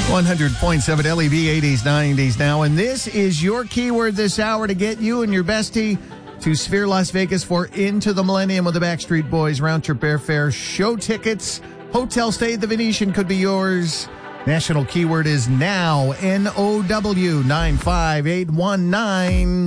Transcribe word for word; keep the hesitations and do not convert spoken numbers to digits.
one hundred point seven L E V, eighties, nineties now. And this is your keyword this hour to get you and your bestie to Sphere Las Vegas for Into the Millennium with the Backstreet Boys. Round trip airfare, show tickets, hotel stay at the Venetian could be yours. National keyword is NOW, N O W, nine five eight one nine.